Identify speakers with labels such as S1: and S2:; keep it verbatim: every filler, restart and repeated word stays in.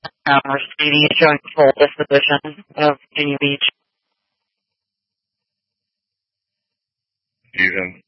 S1: Um, Mercedes showing full disposition of Virginia Beach.
S2: Fusion.